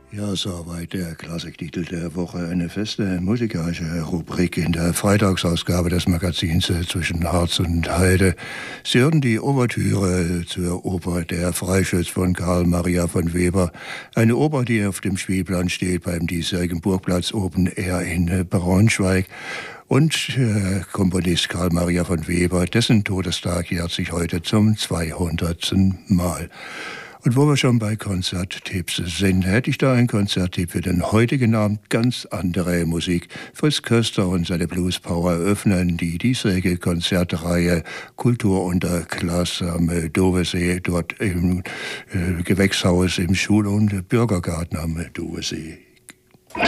Ja, soweit der Klassiktitel der Woche. Eine feste musikalische Rubrik in der Freitagsausgabe des Magazins zwischen Harz und Heide. Sie hören die Ouvertüre zur Oper Der Freischütz von Karl Maria von Weber. Eine Oper, die auf dem Spielplan steht beim diesjährigen Burgplatz Open Air in Braunschweig. Und Komponist Karl Maria von Weber, dessen Todestag jährt sich heute zum 200. Mal. Und wo wir schon bei Konzerttipps sind, hätte ich da einen Konzerttipp für den heutigen Abend. Ganz andere Musik. Fritz Köster und seine Blues Power öffnen die diesjährige Konzertreihe Kultur unter Klass am Dovesee, dort im Gewächshaus im Schul- und Bürgergarten am Dovesee.